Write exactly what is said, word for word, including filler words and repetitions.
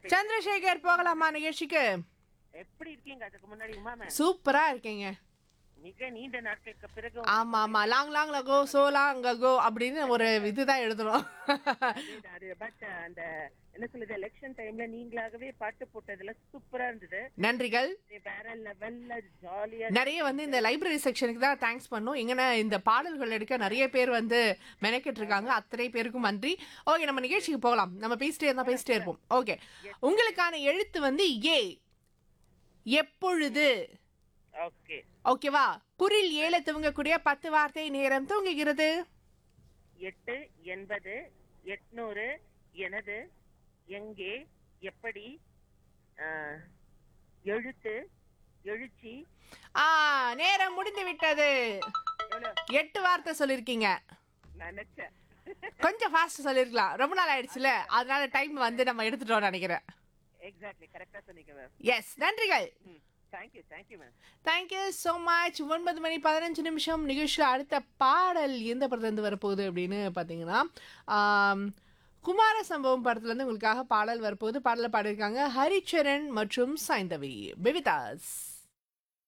சந்திரசேகர் போகலாமா நிகழ்ச்சிக்கு? எப்படி இருக்கீங்க? அதுக்கு முன்னாடி உமா மேம் சூப்பரா இருக்கீங்க. மிக நீண்ட நாட்களுக்கு பிறகு ஆமா ஆமா long long லகோ so long ago அப்படின்னு ஒரு இதுதான் எழுதணும். அதேதான், அது பட் அந்த என்ன சொல்லுது எலெக்ஷன் டைம்ல நீங்களாகவே பாட்டு போட்டதுல சூப்பரா இருந்தது. நன்றிகள். இது வேற லெவல்ல ஜாலியா நிறைய வந்து இந்த லைப்ரரி செக்ஷனுக்கு தான் தேங்க்ஸ் பண்ணோம். இங்கன்னா இந்த பாடல்கள் எடுக்க நிறைய பேர் வந்து மெனக்கிட்டு இருக்காங்க. அத்தனை பேருக்கும் நன்றி. ஓகே, நம்ம நிகழ்ச்சிக்கு போகலாம். நம்ம பேசிட்டே இருந்தா பேசிட்டே இருப்போம். ஓகே, உங்களுக்கான எழுத்து வந்து ஏ. எப்பொழுது. ஓகே ஓகேவா? குரில் ஏல துவங்கக்கூடிய பத்து வார்த்தை நேரம் துவங்குகிறது. எட்டு, எண்பது, எட்நூறு, எனது, எங்கே, எப்படி, ஆ, எழுத்து, எழுச்சி. ஆ, நேரம் முடிந்து விட்டது. எவ்வளவு எட்டு வார்த்தை சொல்லிருக்கீங்க. நினைச்சேன். கொஞ்சம் ஃபாஸ்ட் சொல்லிருக்கலாம். ரொம்ப நாள் ஆயிடுச்சுல, அதனால டைம் வந்து நம்ம எடுத்துட்டோம்னு நினைக்கிறேன். எக்ஸாக்ட்லி கரெக்டா சொன்னீங்க மேம். எஸ், நன்றிகள். Thank you thank you ma'am. Thank you so much. ஒன்பது மணி பதினஞ்சு நிமிஷம் நிகழ்ச்சியில் அடுத்த பாடல் எந்த படத்துலேருந்து வரப்போகுது அப்படின்னு பார்த்தீங்கன்னா, ஆம், குமார சம்பவம் படத்துலேருந்து உங்களுக்காக பாடல் வரப்போகுது. பாடலை பாடியிருக்காங்க ஹரிச்சரன் மற்றும் சைந்தவி. பெவிதாஸ்.